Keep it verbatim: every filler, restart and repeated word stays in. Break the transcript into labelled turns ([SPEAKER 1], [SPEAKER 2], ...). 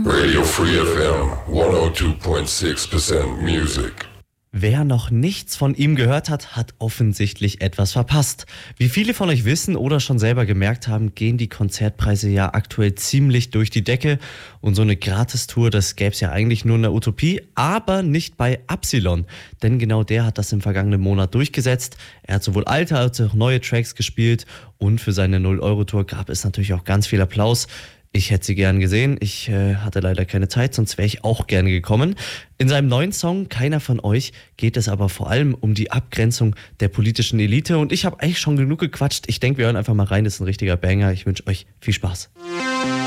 [SPEAKER 1] Radio Free F M, hundertzwei Komma sechs Prozent Music.
[SPEAKER 2] Wer noch nichts von ihm gehört hat, hat offensichtlich etwas verpasst. Wie viele von euch wissen oder schon selber gemerkt haben, gehen die Konzertpreise ja aktuell ziemlich durch die Decke. Und so eine Gratistour, das gäbe es ja eigentlich nur in der Utopie, aber nicht bei Absilon. Denn genau der hat das im vergangenen Monat durchgesetzt. Er hat sowohl alte als auch neue Tracks gespielt und für seine null-Euro-Tour gab es natürlich auch ganz viel Applaus. Ich hätte sie gern gesehen, ich äh, hatte leider keine Zeit, sonst wäre ich auch gerne gekommen. In seinem neuen Song Keiner von euch geht es aber vor allem um die Abgrenzung der politischen Elite und ich habe eigentlich schon genug gequatscht. Ich denke, wir hören einfach mal rein, das ist ein richtiger Banger. Ich wünsche euch viel Spaß.